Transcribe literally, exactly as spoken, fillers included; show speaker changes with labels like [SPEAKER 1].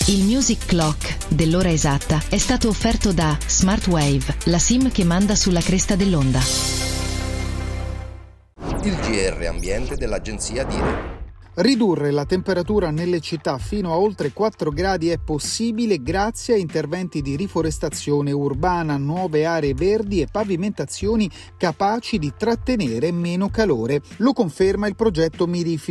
[SPEAKER 1] Il Music Clock dell'ora esatta è stato offerto da Smartwave, la SIM che manda sulla cresta dell'onda.
[SPEAKER 2] Il G R Ambiente dell'agenzia Dire.
[SPEAKER 3] Ridurre la temperatura nelle città fino a oltre quattro gradi è possibile grazie a interventi di riforestazione urbana, nuove aree verdi e pavimentazioni capaci di trattenere meno calore. Lo conferma il progetto Mirifica,